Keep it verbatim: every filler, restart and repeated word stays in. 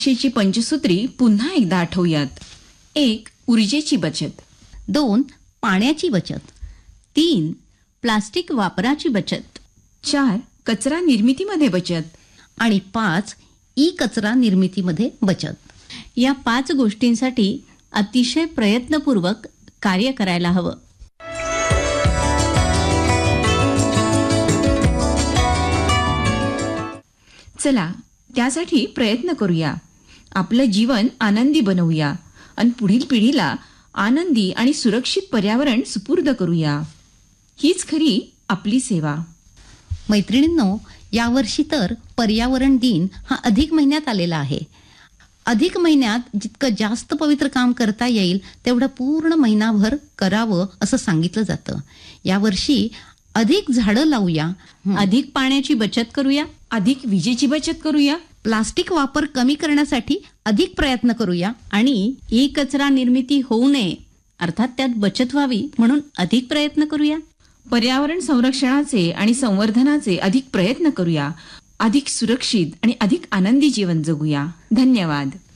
ची पंचसूत्री पुन्हा एकदा आठवूयात. एक, ऊर्जेची बचत. दोन, पाण्याची बचत. तीन, प्लास्टिक वापराची बचत. चार, कचरा निर्मितीमध्ये बचत. आणि पाच, ई कचरा निर्मितीमध्ये बचत. या पाच गोष्टींसाठी अतिशय प्रयत्नपूर्वक कार्य करायला हवं. चला त्यासाठी प्रयत्न करूया. आपलं जीवन आनंदी बनवूया आणि पुढील पिढीला आनंदी आणि सुरक्षित पर्यावरण सुपूर्द करूया. हीच खरी आपली सेवा. मैत्रिणींनो, यावर्षी तर पर्यावरण दिन हा अधिक महिन्यात आलेला आहे. अधिक महिन्यात जितकं जास्त पवित्र काम करता येईल तेवढं पूर्ण महिनाभर करावं असं सांगितलं जातं. यावर्षी अधिक झाडं लावूया, अधिक पाण्याची बचत करूया, अधिक विजेची बचत करूया, प्लास्टिक वापर कमी करण्यासाठी अधिक प्रयत्न करूया आणि ई कचरा निर्मिती होऊ नये अर्थात त्यात बचत व्हावी म्हणून अधिक प्रयत्न करूया. पर्यावरण संरक्षणाचे आणि संवर्धनाचे अधिक प्रयत्न करूया. अधिक सुरक्षित आणि अधिक आनंदी जीवन जगूया. धन्यवाद.